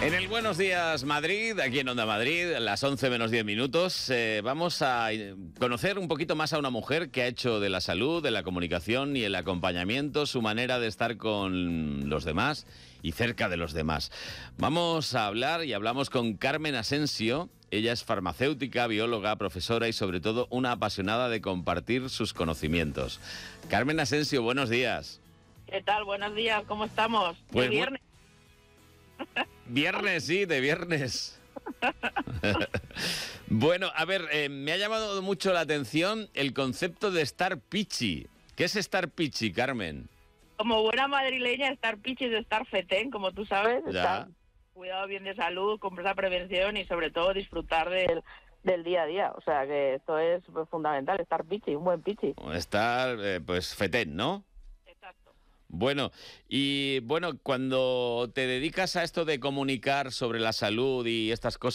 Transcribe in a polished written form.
En el Buenos Días Madrid, aquí en Onda Madrid, a las 11 menos 10 minutos, vamos a conocer un poquito más a una mujer que ha hecho de la salud, de la comunicación y el acompañamiento su manera de estar con los demás y cerca de los demás. Vamos a hablar y hablamos con Carmen Asensio. Ella es farmacéutica, bióloga, profesora y sobre todo una apasionada de compartir sus conocimientos. Carmen Asensio, buenos días. ¿Qué tal? Buenos días, ¿cómo estamos? Pues ¿De viernes? Viernes, sí, de viernes. Bueno, a ver, me ha llamado mucho la atención el concepto de estar pichi. ¿Qué es estar pichi, Carmen? Como buena madrileña, estar pichi es estar fetén, como tú sabes. Ya. Estar cuidado bien de salud, comprar la prevención y sobre todo disfrutar del día a día. O sea que esto es fundamental, estar pichi, un buen pichi. Estar, pues, fetén, ¿no? Exacto. Bueno, y bueno, cuando te dedicas a esto de comunicar sobre la salud y estas cosas,